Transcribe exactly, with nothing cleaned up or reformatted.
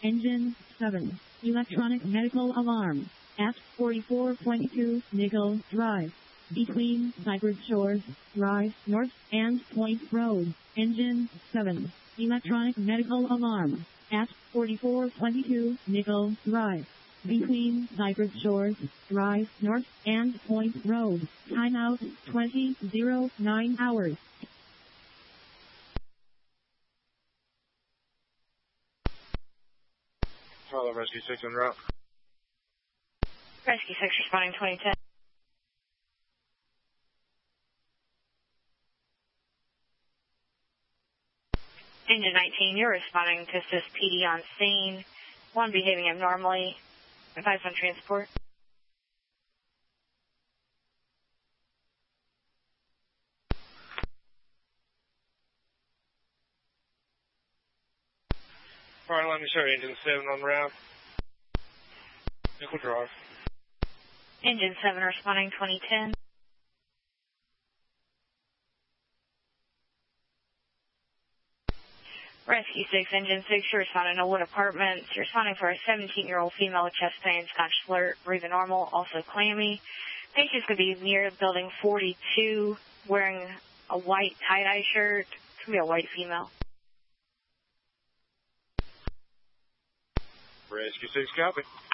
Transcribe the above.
Engine seven. Electronic medical alarm. At forty-four twenty-two Nickel Drive. Between Cypress Shores Drive North and Point Road. Engine seven. Electronic medical alarm. At forty-four twenty-two Nickel Drive. Between Cypress Shores Drive North and Point Road. Timeout twenty oh nine hours. Follow Rescue six en route. Rescue six responding twenty ten. Engine nineteen, you're responding to assist P D on scene. One behaving abnormally. Advise on transport. Alright, let me show you Engine seven on route. Nickel Drive. Engine seven responding twenty ten. Rescue six, Engine six, you're responding to Wood Apartments. You're responding for a seventeen-year-old female with chest pain, Scotch flirt, breathing normal, also clammy. Patients could be near building forty-two, wearing a white tie-dye shirt. Could be a white female. Rescue six, copy.